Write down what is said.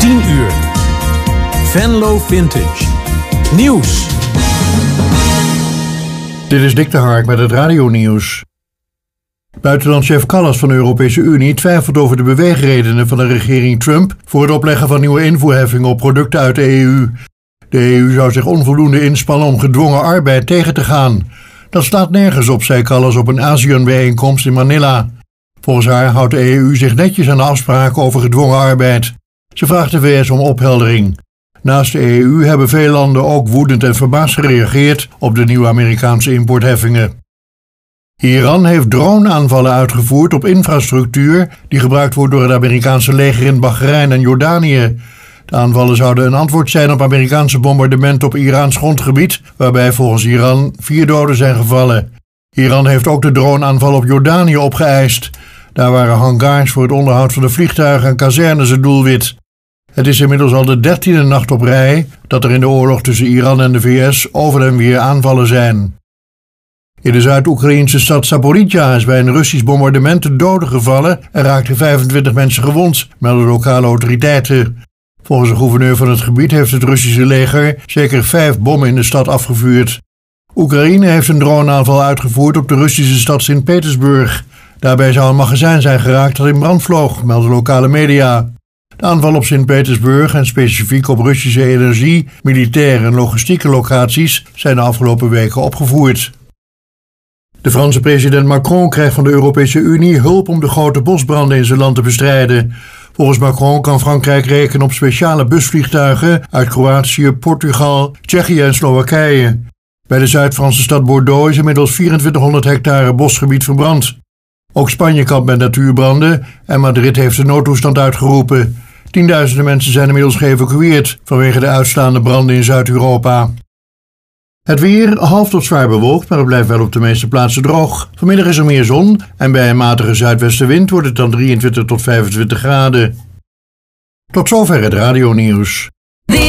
10 uur. Venlo Vintage. Nieuws. Dit is Dick de Hark met het radionieuws. Buitenlandchef Kallas van de Europese Unie twijfelt over de beweegredenen van de regering Trump voor het opleggen van nieuwe invoerheffingen op producten uit de EU. De EU zou zich onvoldoende inspannen om gedwongen arbeid tegen te gaan. Dat slaat nergens op, zei Kallas op een ASEAN-bijeenkomst in Manila. Volgens haar houdt de EU zich netjes aan de afspraken over gedwongen arbeid. Ze vraagt de VS om opheldering. Naast de EU hebben veel landen ook woedend en verbaasd gereageerd op de nieuwe Amerikaanse importheffingen. Iran heeft droneaanvallen uitgevoerd op infrastructuur die gebruikt wordt door het Amerikaanse leger in Bahrein en Jordanië. De aanvallen zouden een antwoord zijn op Amerikaanse bombardementen op Iraans grondgebied, waarbij volgens Iran 4 doden zijn gevallen. Iran heeft ook de droneaanval op Jordanië opgeëist. Daar waren hangars voor het onderhoud van de vliegtuigen en kazernes het doelwit. Het is inmiddels al de 13e nacht op rij dat er in de oorlog tussen Iran en de VS over en weer aanvallen zijn. In de Zuid-Oekraïnse stad Zaporizhzhia is bij een Russisch bombardement een dode gevallen en raakten 25 mensen gewond, melden lokale autoriteiten. Volgens de gouverneur van het gebied heeft het Russische leger zeker 5 bommen in de stad afgevuurd. Oekraïne heeft een droneaanval uitgevoerd op de Russische stad Sint-Petersburg. Daarbij zou een magazijn zijn geraakt dat in brand vloog, melden lokale media. De aanval op Sint-Petersburg en specifiek op Russische energie, militaire en logistieke locaties zijn de afgelopen weken opgevoerd. De Franse president Macron krijgt van de Europese Unie hulp om de grote bosbranden in zijn land te bestrijden. Volgens Macron kan Frankrijk rekenen op speciale busvliegtuigen uit Kroatië, Portugal, Tsjechië en Slowakije. Bij de Zuid-Franse stad Bordeaux is inmiddels 2400 hectare bosgebied verbrand. Ook Spanje kampt met natuurbranden en Madrid heeft de noodtoestand uitgeroepen. Tienduizenden mensen zijn inmiddels geëvacueerd vanwege de uitslaande branden in Zuid-Europa. Het weer half tot zwaar bewolkt, maar het blijft wel op de meeste plaatsen droog. Vanmiddag is er meer zon en bij een matige zuidwestenwind wordt het dan 23 tot 25 graden. Tot zover het radionieuws.